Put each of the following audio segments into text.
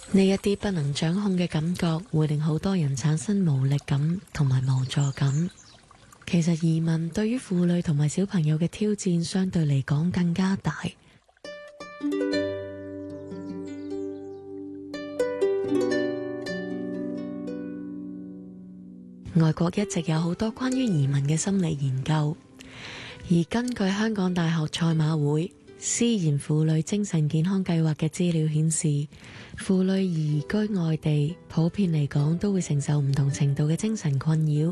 呢一啲不能掌控嘅感覺，會令好多人產生無力感同埋無助感。其實移民對於婦女同埋小朋友嘅挑戰，相對嚟講更加大。外國一直有好多關於移民嘅心理研究，而根據香港大學賽馬會思賢婦女精神健康計劃嘅資料顯示，婦女移居外地，普遍嚟講都會承受唔同程度嘅精神困擾，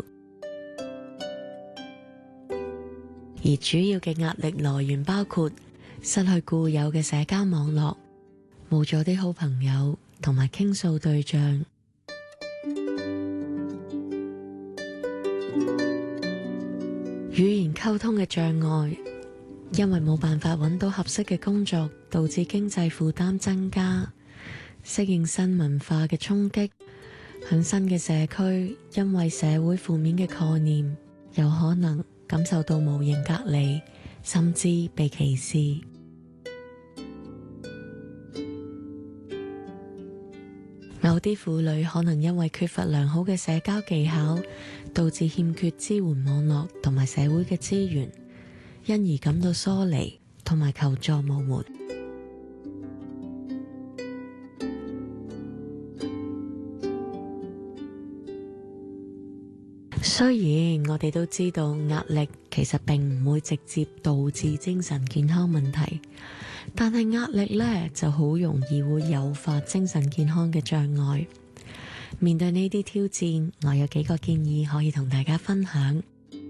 而主要嘅壓力來源包括失去固有嘅社交網絡，冇咗啲好朋友同埋傾訴對象。語言溝通嘅障礙，因為冇辦法揾到合適嘅工作，導致經濟負擔增加；適應新文化嘅衝擊，響新嘅社區，因為社會負面嘅概念，有可能感受到無形隔離，甚至被歧視。某啲婦女可能因為缺乏良好嘅社交技巧，導致欠缺支援網絡同埋社會嘅資源，因而感到疏離同埋求助無門。雖然我哋都知道壓力其實並唔會直接導致精神健康問題，但係壓力呢就好容易會誘發精神健康嘅障礙。面對呢啲挑戰，我有幾個建議可以同大家分享。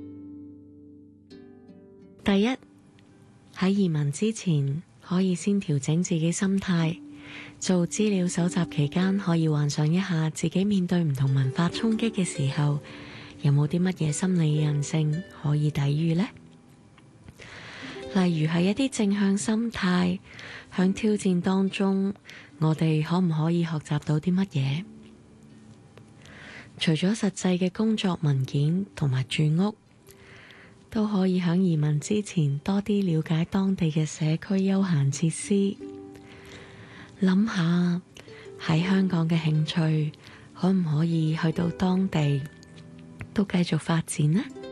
第一，喺移民之前，可以先調整自己心態。做資料搜集期間，可以幻想一下自己面對唔同文化衝擊嘅時候，有冇啲乜嘢心理韌性可以抵禦呢？例如係一啲正向心態，響挑戰當中，我哋可唔可以學習到啲乜嘢？除咗實際嘅工作文件同埋住屋，都可以響移民之前多啲了解當地嘅社區休閒設施。諗下喺香港嘅興趣，可唔可以去到當地都繼續發展呢？